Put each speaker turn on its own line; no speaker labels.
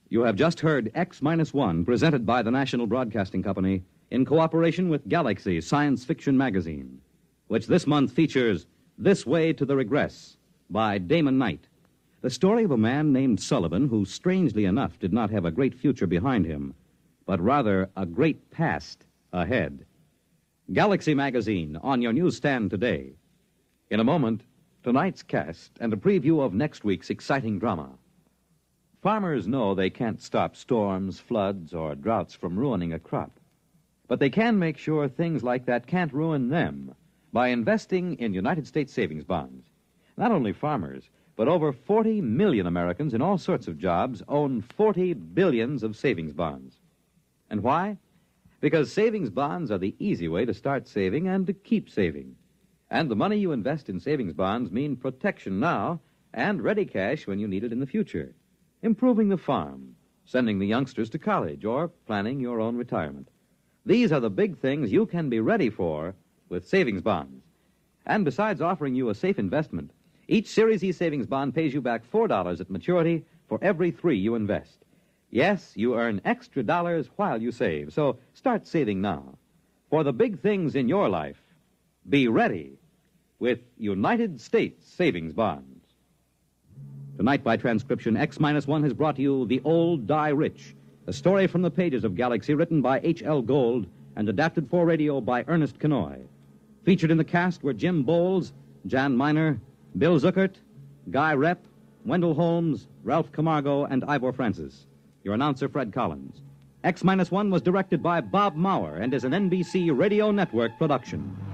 You have just heard X-1, presented by the National Broadcasting Company in cooperation with Galaxy Science Fiction Magazine, which this month features This Way to the Regress by Damon Knight, the story of a man named Sullivan who, strangely enough, did not have a great future behind him, but rather a great past ahead. Galaxy Magazine on your newsstand today. In a moment, tonight's cast and a preview of next week's exciting drama. Farmers know they can't stop storms, floods, or droughts from ruining a crop. But they can make sure things like that can't ruin them by investing in United States savings bonds. Not only farmers, but over 40 million Americans in all sorts of jobs own 40 billions of savings bonds. And why? Because savings bonds are the easy way to start saving and to keep saving. And the money you invest in savings bonds mean protection now and ready cash when you need it in the future. Improving the farm, sending the youngsters to college, or planning your own retirement. These are the big things you can be ready for with savings bonds. And besides offering you a safe investment, each Series E savings bond pays you back $4 at maturity for every $3 you invest. Yes, you earn extra dollars while you save, so start saving now. For the big things in your life, be ready with United States savings bonds. Tonight, by transcription, X-1 has brought you The Old Die Rich, a story from the pages of Galaxy written by H.L. Gold and adapted for radio by Ernest Kenoy. Featured in the cast were Jim Bowles, Jan Miner, Bill Zuckert, Guy Repp, Wendell Holmes, Ralph Camargo, and Ivor Francis. Your announcer, Fred Collins. X-1 was directed by Bob Maurer and is an NBC Radio Network production.